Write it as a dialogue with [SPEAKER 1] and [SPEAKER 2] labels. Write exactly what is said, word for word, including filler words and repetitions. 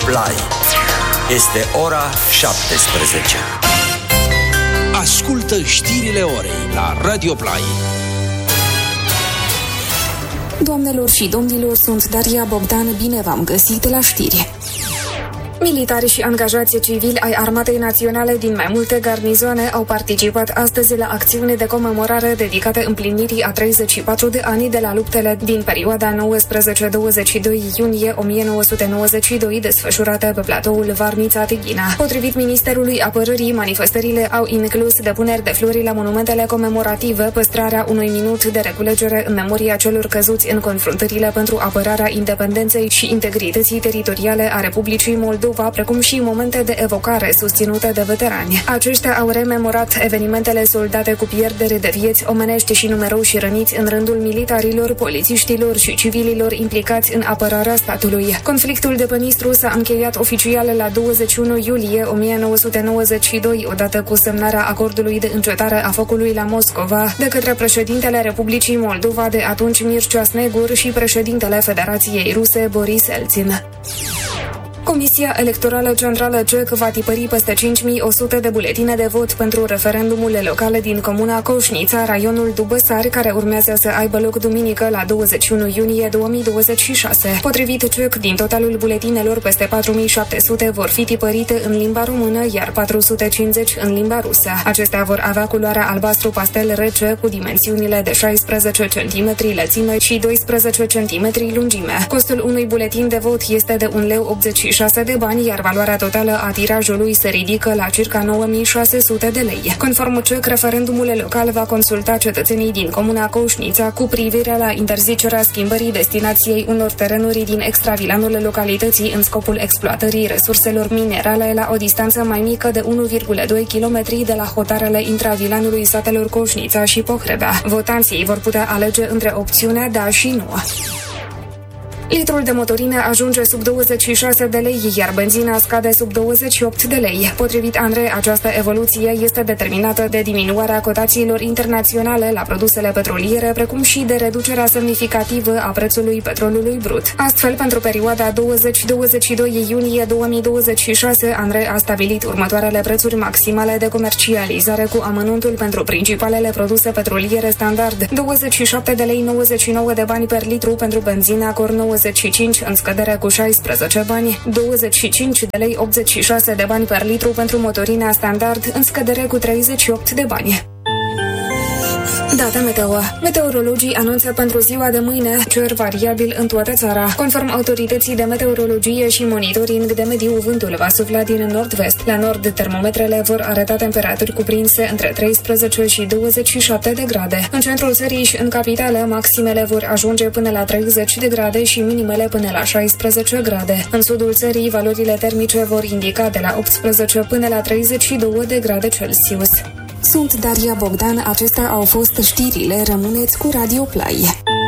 [SPEAKER 1] Play. Este ora șaptesprezece.
[SPEAKER 2] Ascultă știrile orei la Radio Play.
[SPEAKER 3] Doamnelor și domnilor, sunt Daria Bogdan, bine v-am găsit la știri. Militari și angajați civili ai Armatei Naționale din mai multe garnizoane au participat astăzi la acțiune de comemorare dedicate împlinirii a treizeci și patru de ani de la luptele din perioada nouăsprezece douăzeci și doi iunie o mie nouă sute nouăzeci și doi desfășurate pe platoul Varnița-Tighina. Potrivit Ministerului Apărării, manifestările au inclus depuneri de flori la monumentele comemorative, păstrarea unui minut de reculegere în memoria celor căzuți în confruntările pentru apărarea independenței și integrității teritoriale a Republicii Moldova, precum și momente de evocare susținute de veterani. Aceștia au rememorat evenimentele soldate cu pierdere de vieți omenești și numeroși răniți în rândul militarilor, polițiștilor și civililor implicați în apărarea statului. Conflictul de pe Nistru s-a încheiat oficial la douăzeci și unu iulie o mie nouă sute nouăzeci și doi, odată cu semnarea acordului de încetare a focului la Moscova de către președintele Republicii Moldova de atunci Mircea Snegur și președintele Federației Ruse Boris Elțin. Comisia Electorală Centrală Ceh va tipări peste cinci mii o sută de buletine de vot pentru referendumul local din comuna Coșnița, raionul Dubăsari, care urmează să aibă loc duminică la douăzeci și unu iunie două mii douăzeci și șase. Potrivit Ceh, din totalul buletinelor, peste patru mii șapte sute vor fi tipărite în limba română, iar patru sute cincizeci în limba rusă. Acestea vor avea culoarea albastru pastel rece, cu dimensiunile de șaisprezece centimetri lățime și doisprezece centimetri lungime. Costul unui buletin de vot este de un leu optzeci și șase de bani, iar valoarea totală a tirajului se ridică la circa nouă mii șase sute de lei. Conform Ceh, referendumul local va consulta cetățenii din comuna Coșnița cu privire la interzicerea schimbării destinației unor terenuri din extravilanul localității în scopul exploatării resurselor minerale la o distanță mai mică de unu virgulă doi kilometri de la hotarele intravilanului satelor Coșnița și Pohrebea. Votanții vor putea alege între opțiunea da și nu. Litrul de motorină ajunge sub douăzeci și șase de lei, iar benzina scade sub douăzeci și opt de lei. Potrivit ANRE, această evoluție este determinată de diminuarea cotațiilor internaționale la produsele petroliere, precum și de reducerea semnificativă a prețului petrolului brut. Astfel, pentru perioada douăzeci douăzeci și doi iunie două mii douăzeci și șase, ANRE a stabilit următoarele prețuri maximale de comercializare cu amănuntul pentru principalele produse petroliere standard: douăzeci și șapte de lei nouăzeci și nouă de bani per litru pentru benzina Cor nouăzeci și cinci în scădere cu șaisprezece bani, douăzeci și cinci de lei optzeci și șase de bani per litru pentru motorina standard în scădere cu treizeci și opt de bani. Data meteo. Meteorologii anunță pentru ziua de mâine cer variabil în toată țara. Conform autorității de meteorologie și monitoring de mediu, vântul va sufla din nord-vest. La nord, termometrele vor arăta temperaturi cuprinse între treisprezece și douăzeci și șapte de grade. În centrul țării și în capitală, maximele vor ajunge până la treizeci de grade și minimele până la șaisprezece grade. În sudul țării, valorile termice vor indica de la optsprezece până la treizeci și doi de grade Celsius. Sunt Daria Bogdan, acestea au fost știrile, rămâneți cu Radio Play.